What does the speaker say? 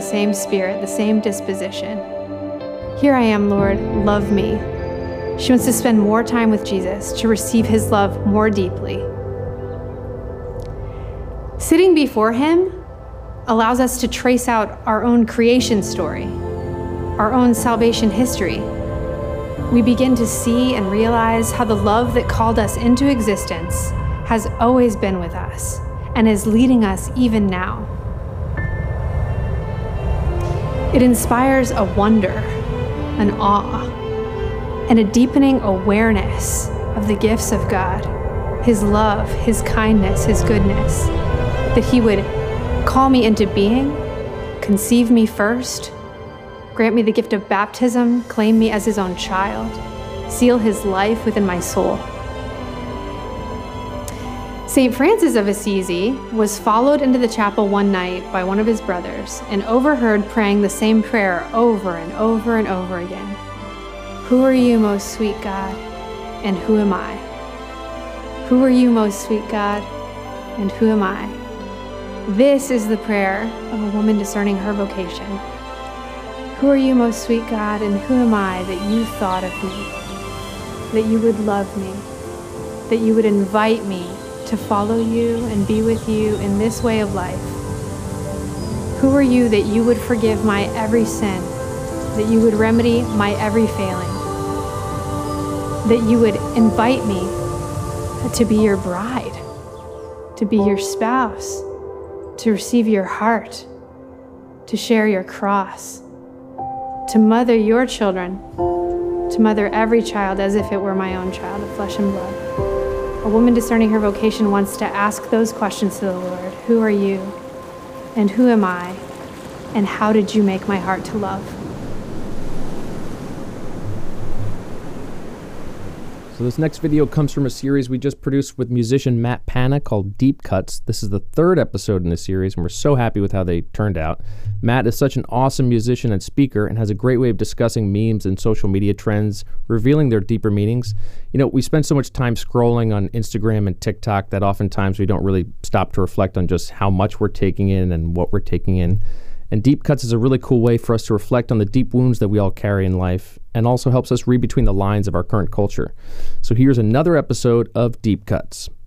same spirit, the same disposition. Here I am, Lord, love me. She wants to spend more time with Jesus, to receive his love more deeply. Sitting before him allows us to trace out our own creation story, our own salvation history. We begin to see and realize how the love that called us into existence has always been with us and is leading us even now. It inspires a wonder, an awe, and a deepening awareness of the gifts of God, his love, his kindness, his goodness, that he would call me into being, conceive me first, grant me the gift of baptism, claim me as his own child, seal his life within my soul. St. Francis of Assisi was followed into the chapel one night by one of his brothers and overheard praying the same prayer over and over and over again. Who are you, most sweet God, and who am I? Who are you, most sweet God, and who am I? This is the prayer of a woman discerning her vocation. Who are you, most sweet God, and who am I that you thought of me, that you would love me, that you would invite me to follow you and be with you in this way of life? Who are you that you would forgive my every sin, that you would remedy my every failing, that you would invite me to be your bride, to be your spouse, to receive your heart, to share your cross, to mother your children, to mother every child as if it were my own child of flesh and blood. A woman discerning her vocation wants to ask those questions to the Lord. Who are you? And who am I? And how did you make my heart to love? So this next video comes from a series we just produced with musician Matt Pana called Deep Cuts. This is the third episode in the series, and we're so happy with how they turned out. Matt is such an awesome musician and speaker and has a great way of discussing memes and social media trends, revealing their deeper meanings. You know, we spend so much time scrolling on Instagram and TikTok that oftentimes we don't really stop to reflect on just how much we're taking in and what we're taking in. And Deep Cuts is a really cool way for us to reflect on the deep wounds that we all carry in life, and also helps us read between the lines of our current culture. So here's another episode of Deep Cuts.